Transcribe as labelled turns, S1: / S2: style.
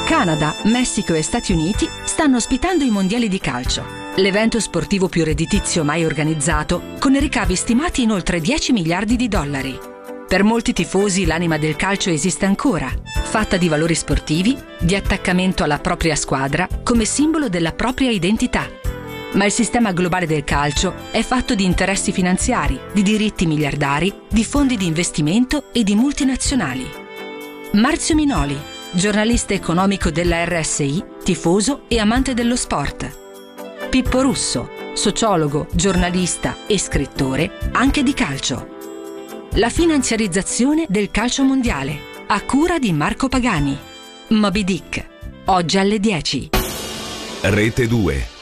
S1: Canada, Messico e Stati Uniti stanno ospitando i mondiali di calcio, l'evento sportivo più redditizio mai organizzato, con ricavi stimati in oltre 10 miliardi di dollari. Per molti tifosi l'anima del calcio esiste ancora, fatta di valori sportivi, di attaccamento alla propria squadra come simbolo della propria identità. Ma il sistema globale del calcio è fatto di interessi finanziari, di diritti miliardari, di fondi di investimento e di multinazionali. Marzio Minoli, giornalista economico della RSI, tifoso e amante dello sport. Pippo Russo, sociologo, giornalista e scrittore, anche di calcio. La finanziarizzazione del calcio mondiale, a cura di Marco Pagani. Moby Dick, oggi alle 10.
S2: Rete 2.